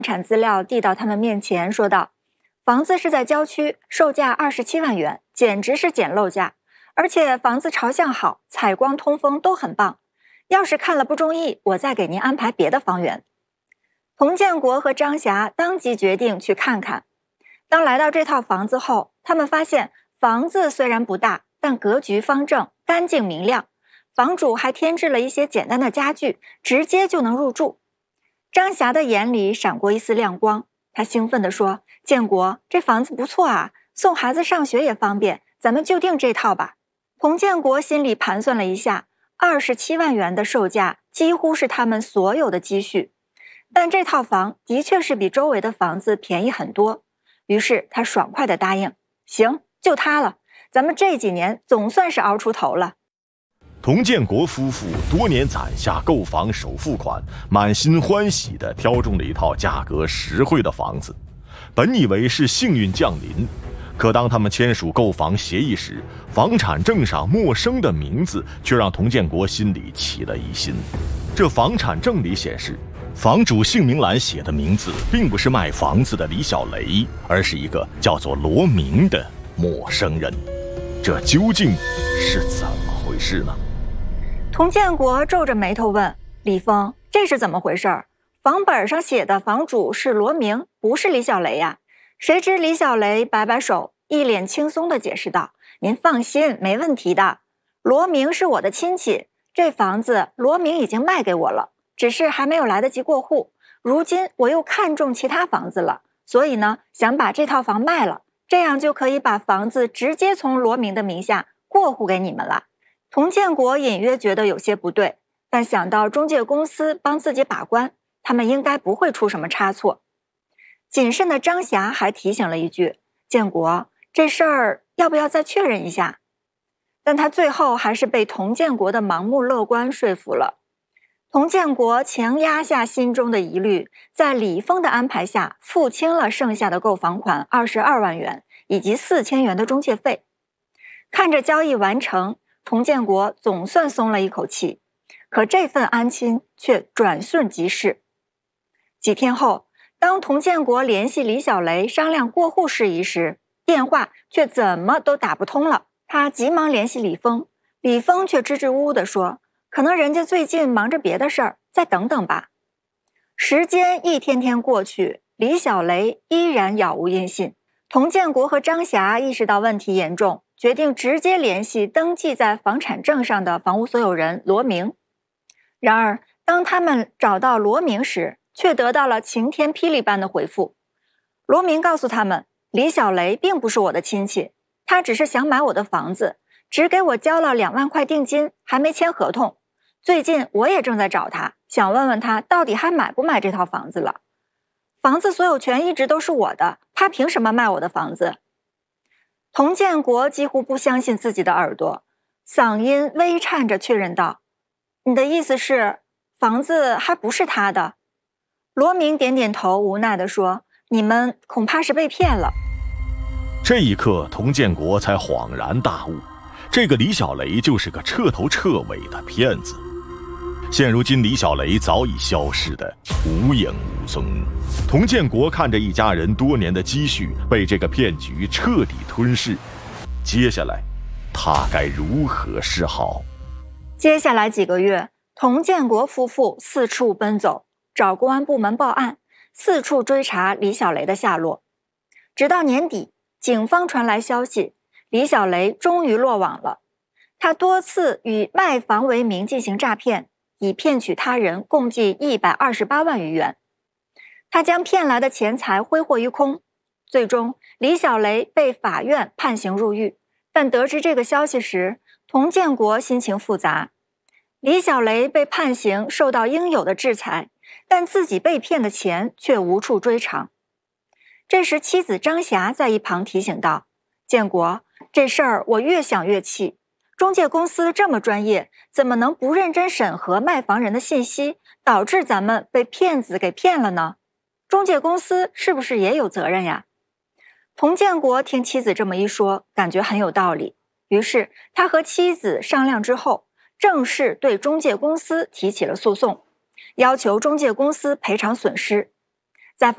产资料递到他们面前，说道：“房子是在郊区，售价27万元，简直是捡漏价。而且房子朝向好，采光通风都很棒。要是看了不中意，我再给您安排别的房源。”佟建国和张霞当即决定去看看。当来到这套房子后，他们发现房子虽然不大，但格局方正，干净明亮。房主还添置了一些简单的家具，直接就能入住。张霞的眼里闪过一丝亮光，她兴奋地说：“建国，这房子不错啊，送孩子上学也方便，咱们就定这套吧。”佟建国心里盘算了一下，27万元的售价几乎是他们所有的积蓄，但这套房的确是比周围的房子便宜很多，于是他爽快地答应：“行，就它了，咱们这几年总算是熬出头了。” 佟建国夫妇多年攒下购房首付款，满心欢喜地挑中了一套价格实惠的房子。本以为是幸运降临，可当他们签署购房协议时，房产证上陌生的名字却让佟建国心里起了疑心。这房产证里显示，房主姓名栏写的名字并不是卖房子的李小雷，而是一个叫做罗明的陌生人。这究竟是怎么回事呢？ 佟建国皱着眉头问：“李峰，这是怎么回事？房本上写的房主是罗明，不是李小雷呀？”谁知李小雷摆摆手，一脸轻松地解释道：“您放心，没问题的。罗明是我的亲戚，这房子罗明已经卖给我了，只是还没有来得及过户。如今我又看中其他房子了，所以呢，想把这套房卖了，这样就可以把房子直接从罗明的名下过户给你们了。”佟建国隐约觉得有些不对，但想到中介公司帮自己把关，他们应该不会出什么差错。谨慎的张霞还提醒了一句：“建国，这事儿要不要再确认一下？”但他最后还是被佟建国的盲目乐观说服了。佟建国强压下心中的疑虑，在李峰的安排下付清了剩下的购房款22万元以及4000元的中介费。看着交易完成，佟建国总算松了一口气，可这份安心却转瞬即逝。几天后，当佟建国联系李小雷商量过户事宜时，电话却怎么都打不通了。他急忙联系李峰，李峰却支支吾吾地说：“可能人家最近忙着别的事儿，再等等吧。”时间一天天过去，李小雷依然杳无音信。佟建国和张霞意识到问题严重，决定直接联系登记在房产证上的房屋所有人罗明。然而，当他们找到罗明时，却得到了晴天霹雳般的回复。罗明告诉他们，李小雷并不是我的亲戚，他只是想买我的房子，只给我交了2万块定金，还没签合同。最近我也正在找他，想问问他到底还买不买这套房子了。房子所有权一直都是我的，他凭什么卖我的房子？佟建国几乎不相信自己的耳朵，嗓音微颤着确认道：“你的意思是，房子还不是他的？”罗明点点头，无奈地说：“你们恐怕是被骗了。” 这一刻，佟建国才恍然大悟，这个李小雷就是个彻头彻尾的骗子。现如今，李小雷早已消失得无影无踪。佟建国看着一家人多年的积蓄被这个骗局彻底吞噬，接下来他该如何是好？ 接下来几个月，佟建国夫妇四处奔走，找公安部门报案，四处追查李小雷的下落。直到年底，警方传来消息，李小雷终于落网了。他多次以卖房为名进行诈骗，以骗取他人共计128万余元。他将骗来的钱财挥霍于空，最终李小雷被法院判刑入狱。但得知这个消息时，佟建国心情复杂。李小雷被判刑，受到应有的制裁，但自己被骗的钱却无处追偿。这时妻子张霞在一旁提醒道：“建国，这事儿我越想越气，中介公司这么专业，怎么能不认真审核卖房人的信息，导致咱们被骗子给骗了呢？中介公司是不是也有责任呀？”佟建国听妻子这么一说，感觉很有道理，于是他和妻子商量之后，正式对中介公司提起了诉讼，要求中介公司赔偿损失，